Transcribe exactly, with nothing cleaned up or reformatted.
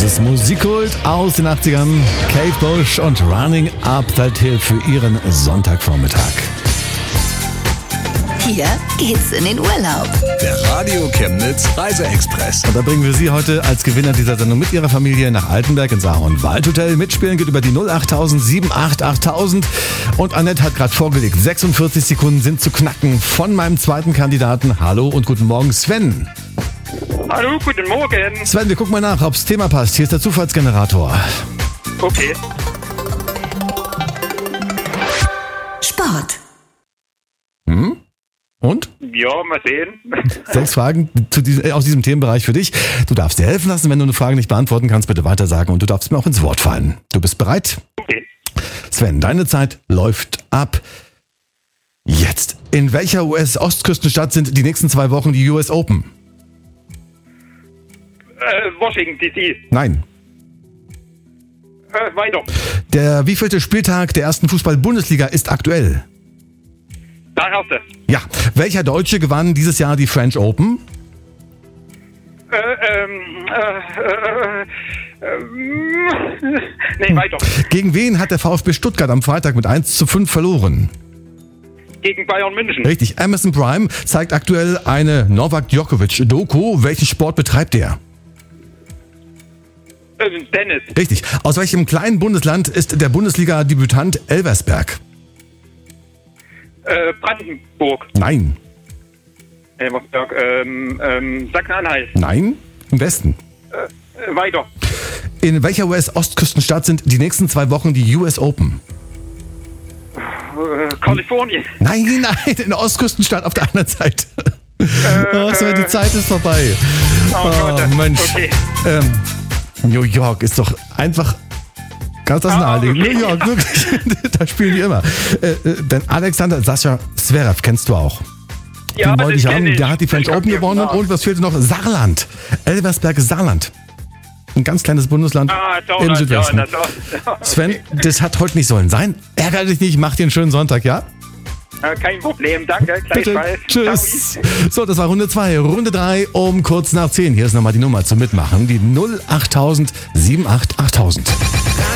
ist Musikkult aus den achtzigern. Kate Bush und Running Up That Hill für ihren Sonntagvormittag. Hier geht's in den Urlaub. Der Radio Chemnitz Reiseexpress. Und da bringen wir Sie heute als Gewinner dieser Sendung mit Ihrer Familie nach Altenberg ins Ahorn-Waldhotel. Mitspielen geht über die null acht sieben acht achttausend. Und Annette hat gerade vorgelegt, sechsundvierzig Sekunden sind zu knacken von meinem zweiten Kandidaten. Hallo und guten Morgen, Sven. Hallo, guten Morgen. Sven, wir gucken mal nach, ob's Thema passt. Hier ist der Zufallsgenerator. Okay. Sport. Hm? Und? Ja, mal sehen. Sechs Fragen zu diesem, äh, aus diesem Themenbereich für dich. Du darfst dir helfen lassen, wenn du eine Frage nicht beantworten kannst, bitte weitersagen und du darfst mir auch ins Wort fallen. Du bist bereit? Okay. Sven, deine Zeit läuft ab. Jetzt. In welcher U S-Ostküstenstadt sind die nächsten zwei Wochen die U S Open? Äh, Washington D C. Nein. Äh, weiter. Der wievielte Spieltag der ersten Fußball-Bundesliga ist aktuell? Der erste. Ja. Welcher Deutsche gewann dieses Jahr die French Open? Äh, ähm, äh, äh, äh, nee, weiter. Gegen wen hat der VfB Stuttgart am Freitag mit eins zu fünf verloren? Gegen Bayern München. Richtig. Amazon Prime zeigt aktuell eine Novak Djokovic-Doku. Welchen Sport betreibt er? Äh, Tennis. Richtig. Aus welchem kleinen Bundesland ist der Bundesliga-Debütant Elversberg? Äh, Brandenburg. Nein. Elversberg. Ähm, ähm, Sachsen-Anhalt. Nein. Im Westen. Äh, weiter. In welcher U S-Ostküstenstadt sind die nächsten zwei Wochen die U S Open? Äh, Kalifornien. Nein, nein, in der Ostküstenstadt auf der anderen Seite. Oh, so, die Zeit ist vorbei. Oh, Gott. Oh, Mensch. Okay. Ähm, New York ist doch einfach ganz das Ah, naheliegend. okay. New York, wirklich. Da spielen die immer. Äh, äh, denn Alexander Sascha Zverev kennst du auch. Ja, Den wollte den ich kenn haben. ich. Der hat die French Ich hab Open den gewonnen. gemacht. Und was fehlte noch? Saarland. Elversberg, Saarland. Ein ganz kleines Bundesland Ah, im Sauerland, ja, Südwesten. na, Sau- Sven, das hat heute nicht sollen sein. Ärger dich nicht, mach dir einen schönen Sonntag, ja? Äh, kein Problem, danke. Bitte. Gleichfalls. Tschüss. Ciao. So, das war Runde zwei. Runde drei um kurz nach zehn. Hier ist nochmal die Nummer zum Mitmachen. Die null acht sieben acht achttausend.